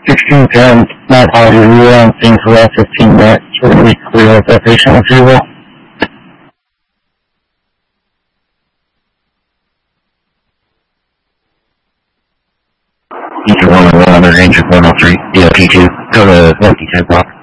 1610, Mount Holly, we on scene for about 15 minutes. We're clear of that patient retrieval. Teacher 101 on the range of 103, DOT2, go to 110 block.